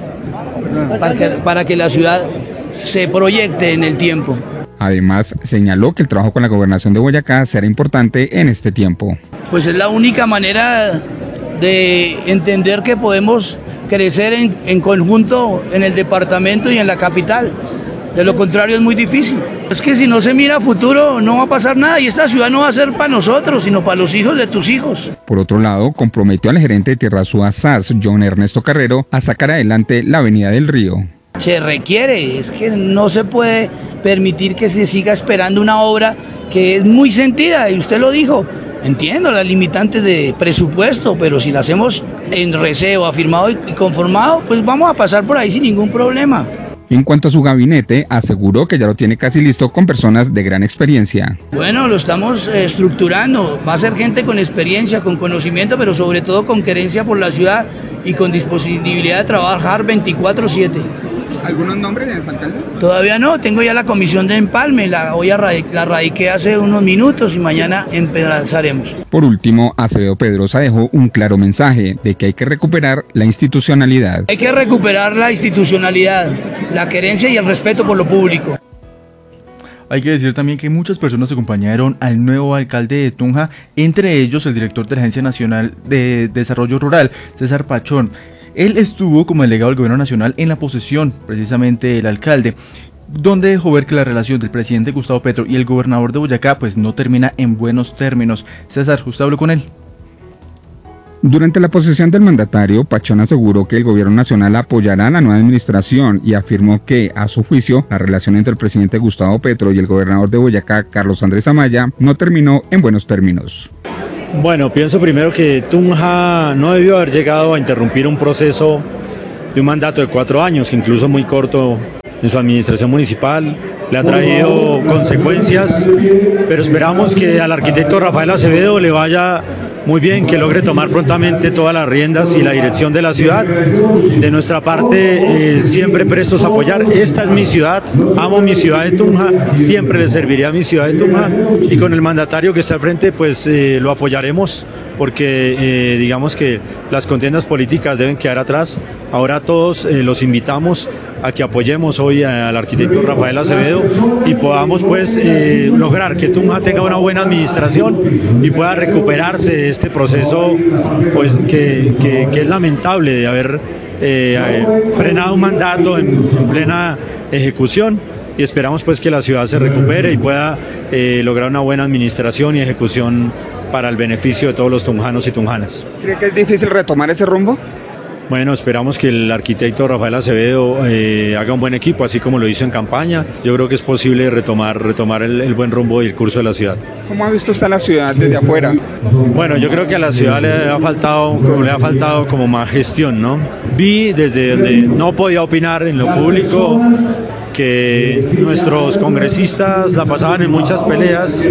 para que la ciudad se proyecte en el tiempo. Además, señaló que el trabajo con la gobernación de Boyacá será importante en este tiempo. Pues es la única manera de entender que podemos crecer en conjunto en el departamento y en la capital. De lo contrario es muy difícil. Es que si no se mira a futuro no va a pasar nada y esta ciudad no va a ser para nosotros, sino para los hijos de tus hijos. Por otro lado, comprometió al gerente de Tierra Sua SAS, John Ernesto Carrero, a sacar adelante la Avenida del Río. Se requiere, es que no se puede permitir que se siga esperando una obra que es muy sentida, y usted lo dijo. Entiendo las limitantes de presupuesto, pero si la hacemos en receo, afirmado y conformado, pues vamos a pasar por ahí sin ningún problema. En cuanto a su gabinete, aseguró que ya lo tiene casi listo con personas de gran experiencia. Bueno, lo estamos estructurando. Va a ser gente con experiencia, con conocimiento, pero sobre todo con querencia por la ciudad y con disponibilidad de trabajar 24/7. ¿Algunos nombres de alcalde? Todavía no, tengo ya la comisión de empalme, la radiqué hace unos minutos y mañana empezaremos. Por último, Acevedo Pedrosa dejó un claro mensaje de que hay que recuperar la institucionalidad. Hay que recuperar la institucionalidad, la querencia y el respeto por lo público. Hay que decir también que muchas personas acompañaron al nuevo alcalde de Tunja, entre ellos el director de la Agencia Nacional de Desarrollo Rural, César Pachón. Él estuvo como delegado del Gobierno Nacional en la posesión, precisamente del alcalde, donde dejó ver que la relación del presidente Gustavo Petro y el gobernador de Boyacá pues no termina en buenos términos. César, ¿usted habló con él? Durante la posesión del mandatario, Pachón aseguró que el Gobierno Nacional apoyará a la nueva administración y afirmó que, a su juicio, la relación entre el presidente Gustavo Petro y el gobernador de Boyacá, Carlos Andrés Amaya, no terminó en buenos términos. Bueno, pienso primero que Tunja no debió haber llegado a interrumpir un proceso de un mandato de 4 años, que incluso muy corto en su administración municipal, le ha traído consecuencias, pero esperamos que al arquitecto Rafael Acevedo le vaya muy bien, que logre tomar prontamente todas las riendas y la dirección de la ciudad. De nuestra parte, siempre prestos a apoyar. Esta es mi ciudad, amo mi ciudad de Tunja, siempre le serviría a mi ciudad de Tunja, y con el mandatario que está al frente, pues lo apoyaremos, porque digamos que las contiendas políticas deben quedar atrás. Ahora todos los invitamos a que apoyemos hoy al arquitecto Rafael Acevedo y podamos pues lograr que Tunja tenga una buena administración y pueda recuperarse de este proceso pues que es lamentable de haber frenado un mandato en plena ejecución, y esperamos pues que la ciudad se recupere y pueda lograr una buena administración y ejecución para el beneficio de todos los tunjanos y tunjanas. ¿Cree que es difícil retomar ese rumbo? Bueno, esperamos que el arquitecto Rafael Acevedo haga un buen equipo, así como lo hizo en campaña. Yo creo que es posible retomar el buen rumbo y el curso de la ciudad. ¿Cómo ha visto usted la ciudad desde afuera? Bueno, yo creo que a la ciudad le ha faltado como más gestión, ¿no? Vi desde donde no podía opinar en lo público que nuestros congresistas la pasaban en muchas peleas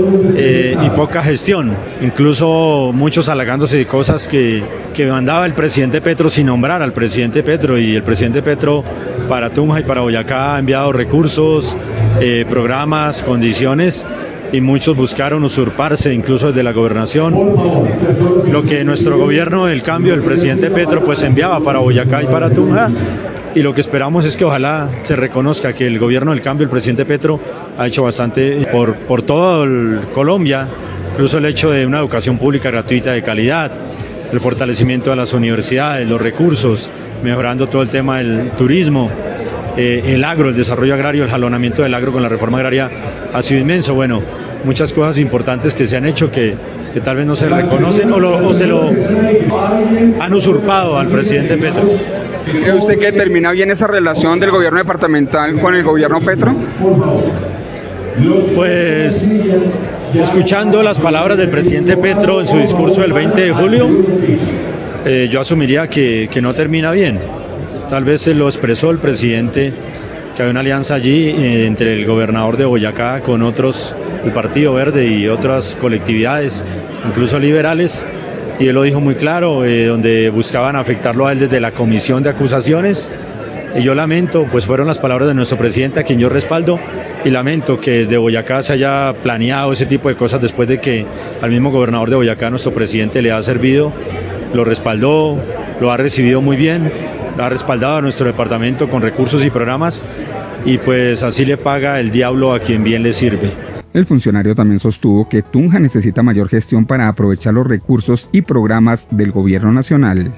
y poca gestión, incluso muchos halagándose de cosas que mandaba el presidente Petro sin nombrar al presidente Petro, y el presidente Petro para Tunja y para Boyacá ha enviado recursos, programas, condiciones y muchos buscaron usurparse, incluso desde la gobernación, lo que nuestro gobierno del cambio, el presidente Petro, pues enviaba para Boyacá y para Tunja. Y lo que esperamos es que ojalá se reconozca que el gobierno del cambio, el presidente Petro, ha hecho bastante por todo Colombia, incluso el hecho de una educación pública gratuita de calidad, el fortalecimiento de las universidades, los recursos, mejorando todo el tema del turismo, el agro, el desarrollo agrario, el jalonamiento del agro con la reforma agraria ha sido inmenso. Bueno, muchas cosas importantes que se han hecho que tal vez no se reconocen o se lo han usurpado al presidente Petro. ¿Cree usted que termina bien esa relación del gobierno departamental con el gobierno Petro? Pues escuchando las palabras del presidente Petro en su discurso del 20 de julio, yo asumiría que no termina bien. Tal vez se lo expresó el presidente, que hay una alianza allí entre el gobernador de Boyacá con otros, el Partido Verde y otras colectividades, incluso liberales, y él lo dijo muy claro, donde buscaban afectarlo a él desde la comisión de acusaciones. Y yo lamento, pues fueron las palabras de nuestro presidente a quien yo respaldo, y lamento que desde Boyacá se haya planeado ese tipo de cosas después de que al mismo gobernador de Boyacá, nuestro presidente, le ha servido, lo respaldó, lo ha recibido muy bien, lo ha respaldado a nuestro departamento con recursos y programas, y pues así le paga el diablo a quien bien le sirve. El funcionario también sostuvo que Tunja necesita mayor gestión para aprovechar los recursos y programas del gobierno nacional.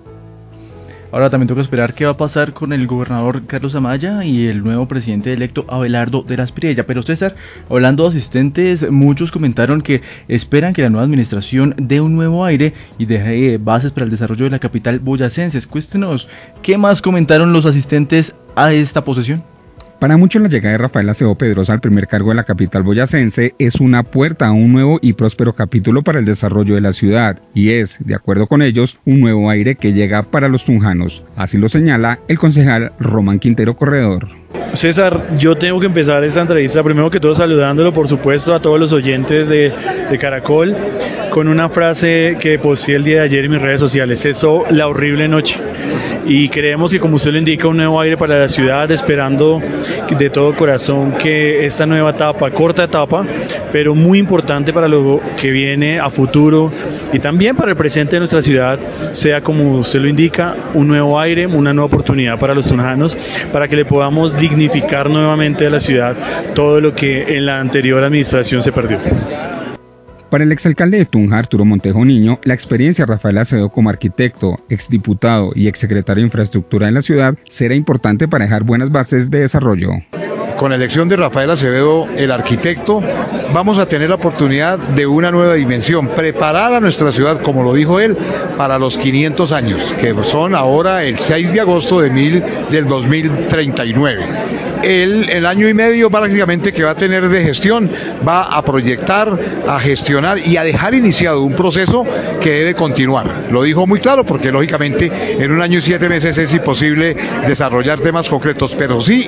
Ahora también toca esperar qué va a pasar con el gobernador Carlos Amaya y el nuevo presidente electo Abelardo de la Espriella. Pero César, hablando de asistentes, muchos comentaron que esperan que la nueva administración dé un nuevo aire y deje bases para el desarrollo de la capital boyacense. Cuéntenos, ¿qué más comentaron los asistentes a esta posesión? Para muchos, la llegada de Rafael Acevedo Pedrosa al primer cargo de la capital boyacense es una puerta a un nuevo y próspero capítulo para el desarrollo de la ciudad, y es, de acuerdo con ellos, un nuevo aire que llega para los tunjanos. Así lo señala el concejal Román Quintero Corredor. César, yo tengo que empezar esta entrevista primero que todo saludándolo, por supuesto, a todos los oyentes de Caracol, con una frase que posteé el día de ayer en mis redes sociales: cesó la horrible noche. Y creemos que, como usted lo indica, un nuevo aire para la ciudad, esperando de todo corazón que esta nueva etapa, corta etapa, pero muy importante para lo que viene a futuro y también para el presente de nuestra ciudad, sea, como usted lo indica, un nuevo aire, una nueva oportunidad para los tunjanos, para que le podamos dignificar nuevamente a la ciudad todo lo que en la anterior administración se perdió. Para el exalcalde de Tunja, Arturo Montejo Niño, la experiencia de Rafael Acevedo como arquitecto, exdiputado y exsecretario de Infraestructura en la ciudad será importante para dejar buenas bases de desarrollo. Con la elección de Rafael Acevedo, el arquitecto, vamos a tener la oportunidad de una nueva dimensión, preparar a nuestra ciudad, como lo dijo él, para los 500 años, que son ahora el 6 de agosto del 2039. El año y medio básicamente que va a tener de gestión va a proyectar, a gestionar y a dejar iniciado un proceso que debe continuar. Lo dijo muy claro porque lógicamente en un año y 7 meses es imposible desarrollar temas concretos, pero sí